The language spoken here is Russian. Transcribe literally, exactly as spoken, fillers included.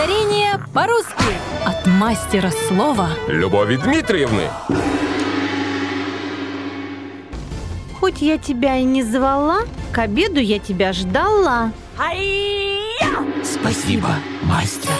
Стихотворение по-русски от мастера слова Любови Дмитриевны. Хоть я тебя и не звала, к обеду я тебя ждала. Спасибо, мастер.